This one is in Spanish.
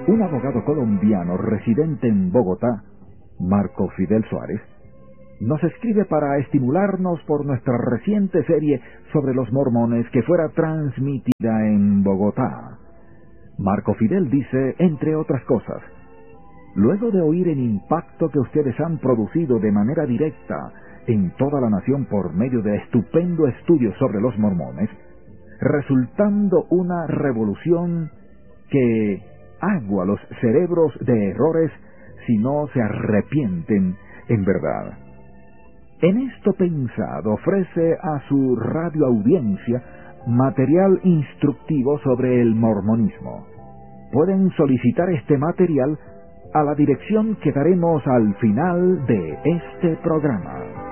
un abogado colombiano residente en Bogotá, Marco Fidel Suárez, nos escribe para estimularnos por nuestra reciente serie sobre los mormones que fuera transmitida en Bogotá. Marco Fidel dice, entre otras cosas: luego de oír el impacto que ustedes han producido de manera directa en toda la nación por medio de estupendo estudio sobre los mormones, resultando una revolución que agua los cerebros de errores si no se arrepienten en verdad. En esto pensado ofrece a su radioaudiencia material instructivo sobre el mormonismo. Pueden solicitar este material a la dirección que daremos al final de este programa.